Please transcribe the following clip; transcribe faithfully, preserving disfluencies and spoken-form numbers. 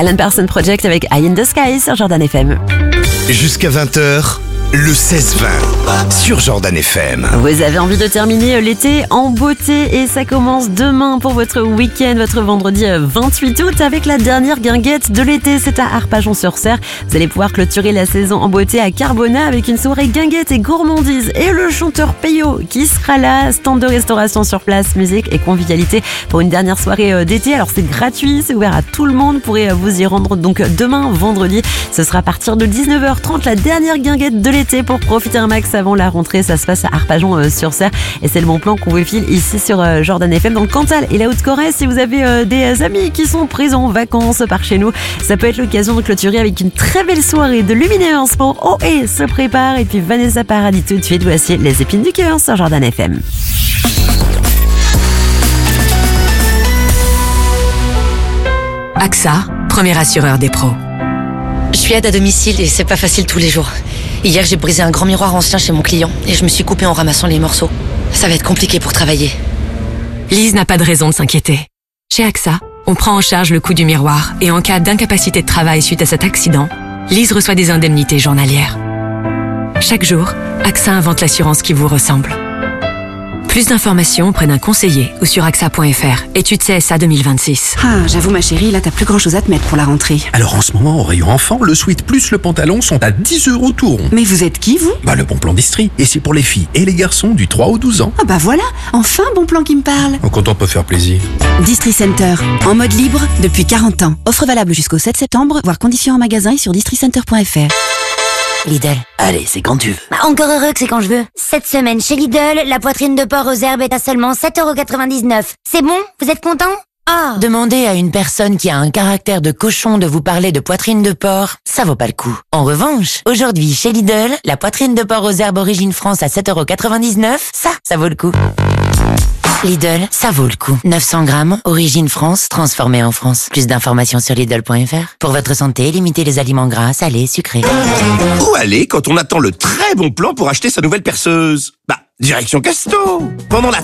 Alan Parsons Project avec Eye in the Sky sur Jordan F M. Jusqu'à vingt heures, le seize vingt sur Jordan F M. Vous avez envie de terminer l'été en beauté et ça commence demain pour votre week-end, votre vendredi vingt-huit août avec la dernière guinguette de l'été. C'est à Arpajon-sur-Cère. Vous allez pouvoir clôturer la saison en beauté à Carbona avec une soirée guinguette et gourmandise et le chanteur Peyo qui sera là. Stand de restauration sur place, musique et convivialité pour une dernière soirée d'été. Alors c'est gratuit, c'est ouvert à tout le monde. Vous pourrez vous y rendre donc demain vendredi. Ce sera à partir de dix-neuf heures trente la dernière guinguette de l'été. Pour profiter un max avant la rentrée. Ça se passe à Arpajon-sur-Cère et c'est le bon plan qu'on vous file ici sur Jordan F M dans le Cantal et la Haute-Corrèze. Si vous avez des amis qui sont pris en vacances par chez nous, ça peut être l'occasion de clôturer avec une très belle soirée de Lumineers pour O E se prépare et puis Vanessa Paradis tout de suite. Voici les épines du cœur sur Jordan F M. A X A, premier assureur des pros. Je suis aide à domicile et c'est pas facile tous les jours. Hier, j'ai brisé un grand miroir ancien chez mon client et je me suis coupée en ramassant les morceaux. Ça va être compliqué pour travailler. Lise n'a pas de raison de s'inquiéter. Chez A X A, on prend en charge le coût du miroir et en cas d'incapacité de travail suite à cet accident, Lise reçoit des indemnités journalières. Chaque jour, A X A invente l'assurance qui vous ressemble. Plus d'informations auprès d'un conseiller ou sur A X A point F R. Étude C S A deux mille vingt-six. Ah, j'avoue ma chérie, là t'as plus grand chose à te mettre pour la rentrée. Alors en ce moment, au rayon enfant, le sweat plus le pantalon sont à dix euros tout rond. Mais vous êtes qui vous? Bah le bon plan d'Istrie. Et c'est pour les filles et les garçons du trois au douze ans. Ah bah voilà, enfin bon plan qui me parle. On content peut faire plaisir. Distri Center, en mode libre depuis quarante ans. Offre valable jusqu'au sept septembre, voire conditions en magasin et sur distri center point F R. Lidl. Allez, c'est quand tu veux. Bah, encore heureux que c'est quand je veux. Cette semaine, chez Lidl, la poitrine de porc aux herbes est à seulement sept euros quatre-vingt-dix-neuf. C'est bon? Vous êtes content? Ah! Demandez à une personne qui a un caractère de cochon de vous parler de poitrine de porc, ça vaut pas le coup. En revanche, aujourd'hui, chez Lidl, la poitrine de porc aux herbes Origine France à sept euros quatre-vingt-dix-neuf, ça, ça vaut le coup. Lidl, ça vaut le coup. neuf cents grammes, Origine France, transformée en France. Plus d'informations sur Lidl point F R. Pour votre santé, limitez les aliments gras, salés, sucrés. Où aller quand on attend le très bon plan pour acheter sa nouvelle perceuse? Bah, direction Casto. Pendant la